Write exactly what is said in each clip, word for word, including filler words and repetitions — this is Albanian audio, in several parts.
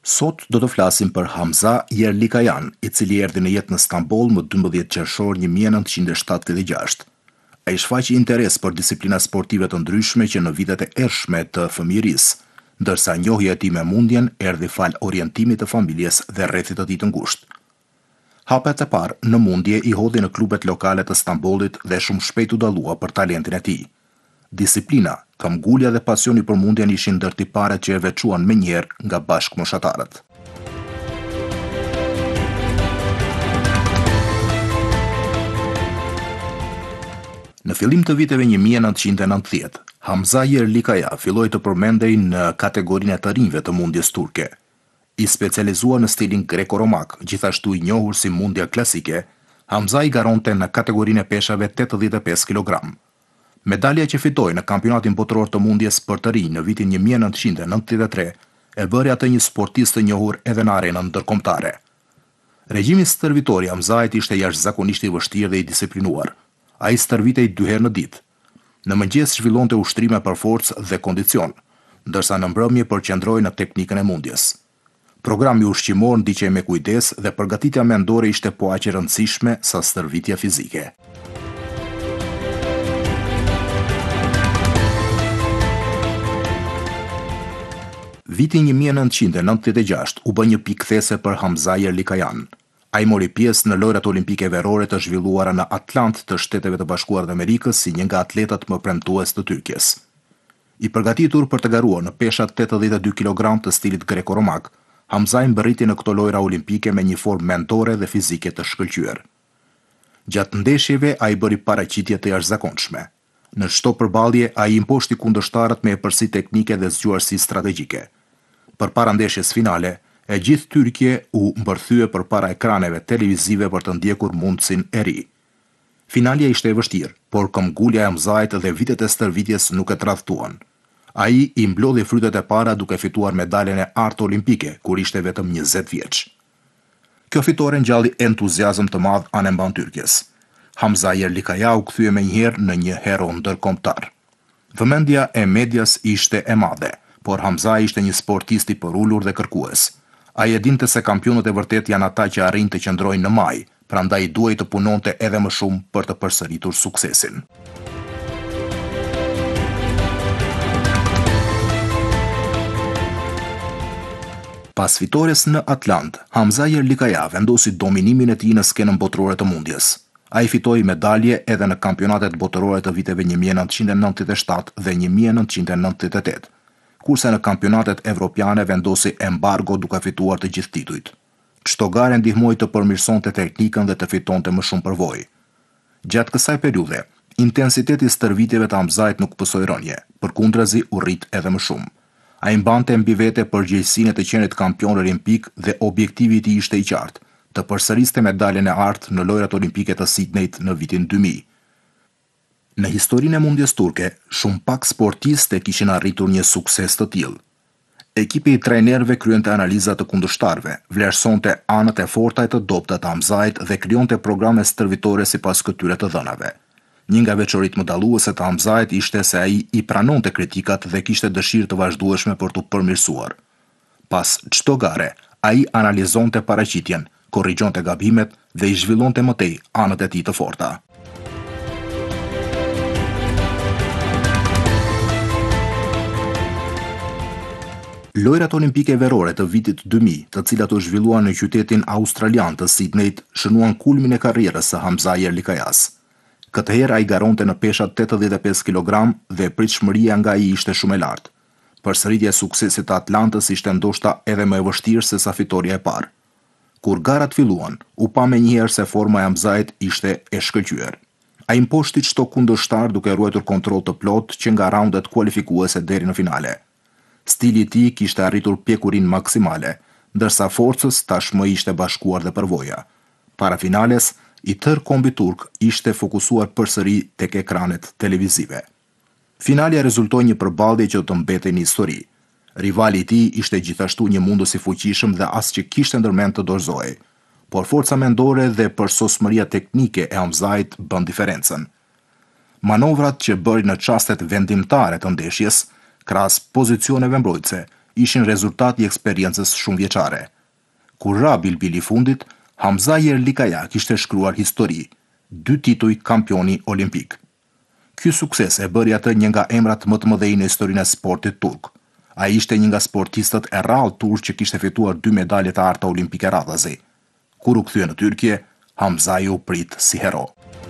Sot do të flasim për Hamza Yerlikayan, i cili erdhi në jetë në Stamboll më dymbëdhjetë qershor një mijë e nëntëqind e shtatëdhjetë e gjashtë. Ai shfaqi interes për disiplina sportive të ndryshme që në vitet e ershme të fëmijërisë, ndërsa njohja e tij me mundjen erdhi fal orientimit të familjes dhe rrethit të tij të ngushtë. Hapet e parë në mundje i hodhi në klubet lokale të Stambollit dhe shumë shpejt u dallua për talentin e tij. Disiplina, këmbgulja dhe pasioni për mundjen ishin ndër tiparet që e veçuan menjëherë nga bashkëmoshatarët. Në fillim të viteve një mijë e nëntëqind e nëntëdhjetë, Hamza Yerlikayan filloi të përmendej në kategorinë e të rinjve të mundjes turke. I specializuar në stilin greko-romak, gjithashtu i njohur si mundja klasike, Hamza i garonte në kategorinë e peshave tetëdhjetë e pesë kilogram. Medalja që fitoi në kampionatin botëror të mundjes për të rinj në vitin një mijë e nëntëqind e nëntëdhjetë e tre e bëri atë një sportist të njohur edhe në arenën ndërkombëtare. Regjimi stërvitor i Hamzait ishte jashtëzakonisht i vështirë dhe i disiplinuar. Ai stërvitej dy herë në ditë. Në mëngjes zhvillonte ushtrime për forcë dhe kondicion, ndërsa në mbrëmje përqendroi në teknikën e mundjes. Programi ushqimor ndiqej me kujdes dhe përgatitja mendore ishte po aq e rëndësishme sa stërvitja fizike. Viti një mijë e nëntëqind e nëntëdhjetë e gjashtë u bë një pikë kthese për Hamza Yerlikayan. Ai mori pjesë në lojrat olimpike verore të zhvilluara në Atlantë të Shteteve të Bashkuara të Amerikës si një nga atletat më premtues të Tyrkjes. I përgatitur për të garuar në peshat tetëdhjetë e dy kilogram të stilit greko-romak, Hamza i mbërriti në këto lojra olimpike me një formë mendore dhe fizike të shkëlqyer. Gjatë ndeshjeve ai bëri paraqitje të jashtëzakonshme. Në çdo përballje ai imposhti kundërshtarët me epërsi teknike dhe zgjuarsi strategjike. Përpara ndeshjes finale, e gjithë Tyrkje u mbërthye përpara ekraneve televizive për të ndjekur mundësin e ri. Finalja ishte e vështirë, por këmbgulja e Hamzait dhe vitet e stërvitjes nuk e tradhtuan. Ai i mblodhi frytet e para duke fituar medaljen e artë olimpike, kur ishte vetëm njëzet vjeç. Kjo fitore ngjalli entuziazëm të madh anë Tyrkjes. Hamza Yerlikayan u kthye menjëherë në një hero ndërkombëtar. Vëmendja e medias ishte e madhe, por Hamza ishte një sportist i përulur dhe kërkues. Ai e dinte se kampionët e vërtet janë ata që arrin të qëndrojnë në maj, prandaj duhej të punonte edhe më shumë për të përsëritur suksesin. Pas fitores në Atlantë, Hamza Yerlikayan vendosi dominimin e tij në skenën botërore të mundjes. Ai fitoi medalje edhe në kampionatet botërore të viteve një mijë e nëntëqind e nëntëdhjetë e shtatë dhe një mijë e nëntëqind e nëntëdhjetë e tetë. Kurse në kampionatet evropiane vendosi embargo duke fituar të gjithë titujt. Çdo garë ndihmoi të përmirësonte teknikën dhe të fitonte më shumë përvojë. Gjatë kësaj periudhe, intensiteti i stërvitjeve të Hamzait nuk pësoi rënje, përkundrazi u rrit edhe më shumë. Ai mbante mbi vete përgjegjësinë të qenit kampion olimpik dhe objektivi i tij ishte i qartë, të përsëriste medaljen e artë në lojrat olimpike të Sydneyt në vitin dy mijë. Në historinë e mundjes turke, shumë pak sportistë kishin arritur një sukses të tillë. Ekipi i trajnerëve kryente analiza të kundërshtarëve, vlerësonte anët e forta e të dobta të Hamzait dhe krijonte programe stërvitore sipas këtyre të dhënave. Një nga veçoritë më dalluese të Hamzait ishte se ai i pranonte kritikat dhe kishte dëshirë të vazhdueshme për t'u përmirësuar. Pas çdo gare, ai analizonte paraqitjen, korrigjonte gabimet dhe i zhvillonte më tej anët e tij të forta. Lojrat olimpike verore të vitit dy mijë, të cilat u zhvilluan në qytetin australian të Sydneyt, shënuan kulmin e karrierës së Hamza Yerlikayans. Këtë herë ai garonte në peshat tetëdhjetë e pesë kilogram dhe pritshmëria nga ai ishte shumë e lartë. Përsëritja e suksesit të Atlantës ishte ndoshta edhe më e vështirë se sa fitoria e parë. Kur garat filluan, u pa menjëherë se forma e Hamzait ishte e shkëlqyer. Ai imposhti çdo kundërshtar duke ruajtur kontroll të plotë që nga raundet kualifikuese deri në finale. Stili i tij kishte arritur pjekurinë maksimale, ndërsa forcës tashmë ishte bashkuar dhe përvoja. Para finales, i tërë kombi turk ishte fokusuar përsëri tek ekranet televizive. Finalja rezultoi një përballje që do të mbetej në histori. Rivali i tij ishte gjithashtu një mundës i fuqishëm dhe as që kishte ndërmend të dorëzohej, por forca mendore dhe përsosmëria teknike e Hamzait bën diferencën. Manovrat që bëri në çastet vendimtare të ndeshjes, krahas pozicioneve mbrojtëse, ishin rezultati i eksperiencës shumë vjeçare. Kur ra bilbili i fundit, Hamza Yerlikaya kishte shkruar histori, dy tituj kampioni olimpik. Ky sukses e bëri atë një nga emrat më të mëdhenj në historinë e sportit turk. Ai ishte një nga sportistët e rrallë turq që kishte fituar dy medalje të arta olimpike radhazi. Kur u kthye në Tyrkje, Hamzai u prit si hero.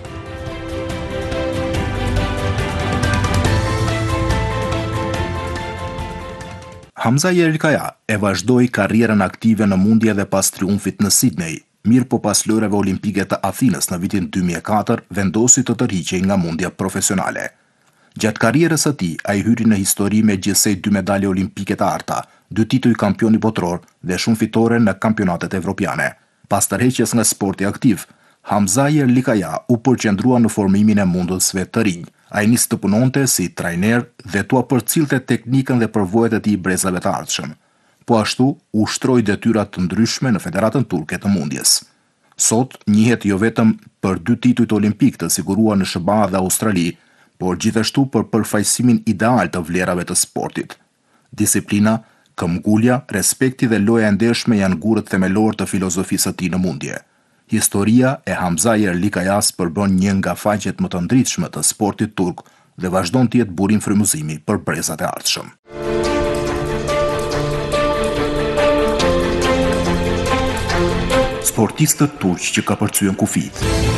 Hamza Yerlikaya e vazhdoi karrierën aktive në mundje dhe pas triumfit në Sydney, mirë po pas lojrave olimpike të Athinës në vitin dy mijë e katër, vendosi të tërhiqej nga mundja profesionale. Gjatë karrierës së tij, ai hyri në histori me gjithsej dy medalje olimpike të arta, dy tituj kampioni botror dhe shumë fitore në kampionatet evropiane. Pas tërheqjes nga sporti aktiv, Hamza Yerlikaya u përqendrua në formimin e mundësve të rinj. Ai nis të punonte si trajner dhe tua përcillte teknikën dhe përvojat e tij brezave të ardhshëm. Po ashtu, ushtroi detyra të ndryshme në Federatën Turke të Mundjes. Sot njihet jo vetëm për dy titujt olimpik të siguruar në S B A dhe Australi, por gjithashtu për përfaqësimin ideal të vlerave të sportit. Disiplina, këmbgulja, respekti dhe loja e ndershme janë gurët themelor të filozofisë së tij në mundje. Historia e Hamza Yerlikayas përbën një nga faqet më të ndritshme të sportit turk dhe vazhdon të jetë burim frymëzimi për brezat e ardhshëm. Sportistët turq që ka përcyen kufi.